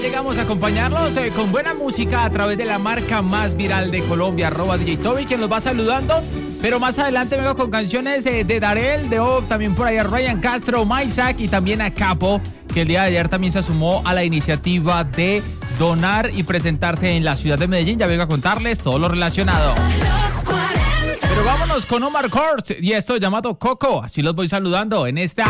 Llegamos a acompañarlos con buena música a través de la marca más viral de Colombia, @DJ Toby, quien los va saludando. Pero más adelante vengo con canciones de Darel, de O, también por ahí a Ryan Castro, Maisak y también a Capo, que el día de ayer también se sumó a la iniciativa de donar y presentarse en la ciudad de Medellín. Ya vengo a contarles todo lo relacionado. Pero vámonos con Omar Court y esto llamado Coco. Así los voy saludando en esta